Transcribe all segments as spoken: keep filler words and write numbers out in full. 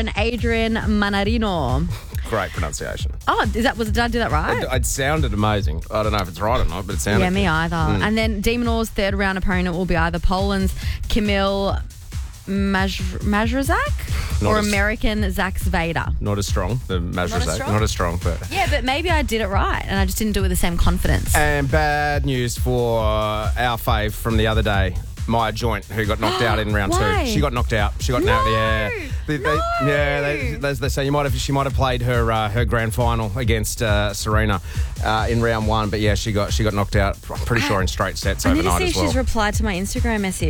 and Adrian Manarino. Great pronunciation. Oh, is that was did I do that right? It, it sounded amazing. I don't know if it's right or not, but it sounded Yeah, me good. either. Mm. And then Demon Or's third round opponent will be either Poland's Kamil Maj- Majrazak Not or as- American Zach Vader. Not as strong, the Majrazak. strong? Not as strong, but... Yeah, but maybe I did it right and I just didn't do it with the same confidence. And bad news for our fave from the other day, Maya Joint, who got knocked out in round Why? two. She got knocked out. She got No, knocked. Yeah, they, they, no. yeah. They, they, they say you might have. She might have played her uh, her grand final against uh, Serena uh, in round one, but yeah, she got she got knocked out. I'm pretty sure in straight sets I need to overnight see if as well. she's replied to my Instagram message.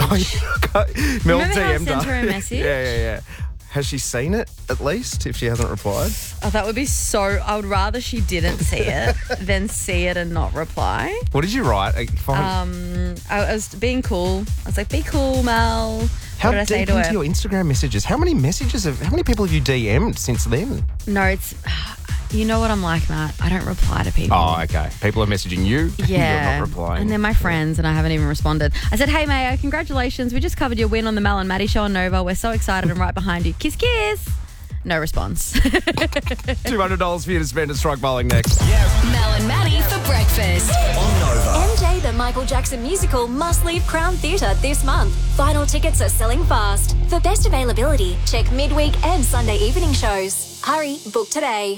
Mel Remember how I D M'd sent her. her a message? Yeah, yeah, yeah. Has she seen it at least? If she hasn't replied, Oh, that would be so... I would rather she didn't see it than see it and not reply. what did you write? I find- Um, I, I was being cool. I was like, be cool, Mel. How what did I say deep to into her? your Instagram messages? How many messages have? How many people have you D M'd since then? No, it's... You know what I'm like, Matt. I don't reply to people. Oh, okay. People are messaging you. Yeah. You're not replying. And they're my friends and I haven't even responded. I said, hey, Mayo, congratulations. We just covered your win on the Mel and Maddie show on Nova. We're so excited and right behind you. Kiss, kiss. No response. two hundred dollars for you to spend at Strike Bowling next. Mel and Maddie for breakfast. On Nova. M J the Michael Jackson musical must leave Crown Theatre this month. Final tickets are selling fast. For best availability, check midweek and Sunday evening shows. Hurry, book today.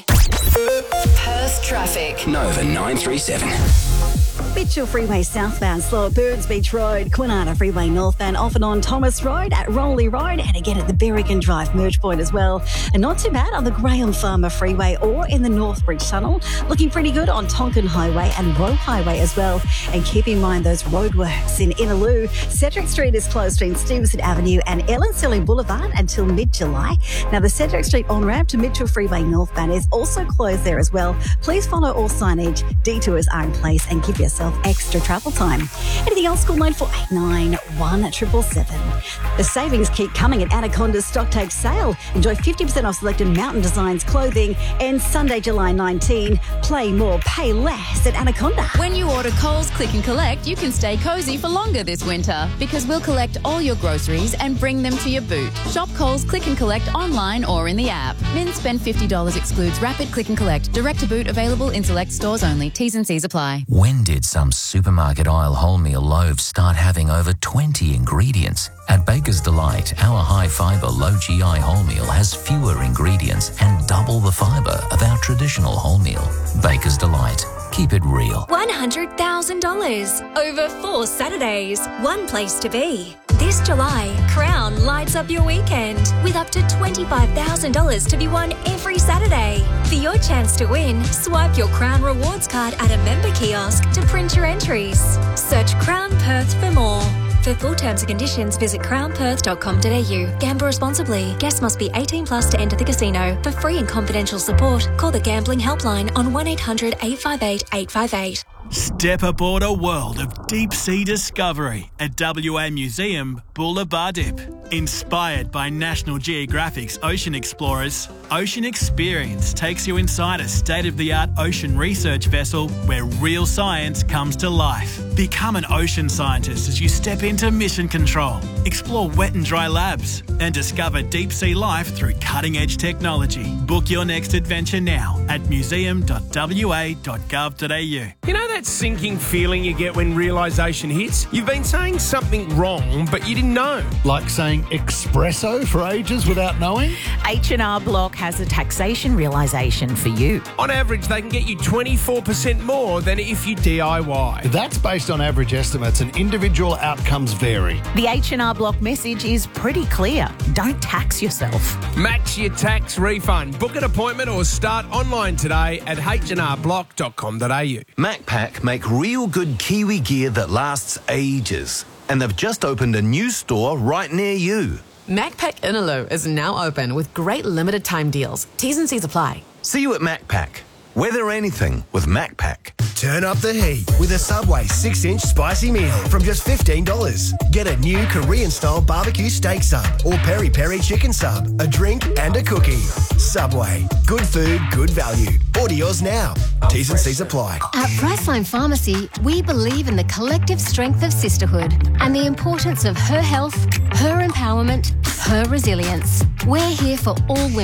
Perth traffic. Nova nine three seven. Mitchell Freeway southbound, slow at Birds Beach Road, Kwinana Freeway northbound, off and on Thomas Road, at Rowley Road, and again at the Berrigan Drive merge point as well. And not too bad on the Graham Farmer Freeway or in the Northbridge Tunnel. Looking pretty good on Tonkin Highway and Roe Highway as well. And keep in mind those roadworks in Innaloo. Cedric Street is closed between Stevenson Avenue and Ellen Silling Boulevard until mid-July. Now the Cedric Street on-ramp to Mitchell Freeway northbound is also closed there as well. Please follow all signage. Detours are in place and give yourself extra travel time. Anything else? Call nine four eight nine, one seven seven seven. The savings keep coming at Anaconda's Stocktake sale. Enjoy fifty percent off selected Mountain Designs clothing. And Sunday, July nineteenth, play more, pay less at Anaconda. When you order Coles Click and Collect, you can stay cosy for longer this winter because we'll collect all your groceries and bring them to your boot. Shop Coles Click and Collect online or in the app. Min spend fifty dollars excludes Rapid Click and Collect. Direct to boot available in select stores only. T's and C's apply. When did some supermarket aisle wholemeal loaves start having over twenty ingredients? At Baker's Delight, our high-fibre, low-G I wholemeal has fewer ingredients and double the fibre of our traditional wholemeal. Baker's Delight. Keep it real. one hundred thousand dollars over four Saturdays. One place to be. This July, Crown lights up your weekend with up to twenty-five thousand dollars to be won every Saturday. For your chance to win, swipe your Crown Rewards card at a member kiosk to print your entries. Search Crown Perth for more. For full terms and conditions, visit crown perth dot com dot a u. Gamble responsibly. Guests must be eighteen plus to enter the casino. For free and confidential support, call the Gambling Helpline on one eight hundred eight five eight eight five eight. Step aboard a world of deep-sea discovery at W A Museum Boolarbaadip. Inspired by National Geographic's Ocean Explorers, Ocean Experience takes you inside a state-of-the-art ocean research vessel where real science comes to life. Become an ocean scientist as you step into mission control, explore wet and dry labs, and discover deep-sea life through cutting-edge technology. Book your next adventure now at museum dot w a dot gov dot a u. You know that sinking feeling you get when realisation hits? You've been saying something wrong, but you didn't know. Like saying espresso for ages without knowing? H and R Block has a taxation realisation for you. On average, they can get you twenty-four percent more than if you D I Y. That's based on average estimates and individual outcomes vary. The H and R Block message is pretty clear. Don't tax yourself. Match your tax refund. Book an appointment or start online today at h and r block dot com dot a u. MacPack make real good Kiwi gear that lasts ages. And they've just opened a new store right near you. MacPack Innaloo is now open with great limited time deals. T's and C's apply. See you at MacPack. Weather anything with MacPack. Turn up the heat with a Subway six inch spicy meal from just fifteen dollars. Get a new Korean-style barbecue steak sub or peri-peri chicken sub, a drink and a cookie. Subway. Good food, good value. Order yours now. T's and C's apply. At Priceline Pharmacy, we believe in the collective strength of sisterhood and the importance of her health, her empowerment, her resilience. We're here for all women.